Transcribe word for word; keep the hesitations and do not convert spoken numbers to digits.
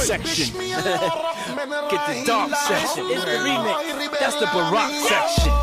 section. Get the dark section. It's the remix. That's the Barack section.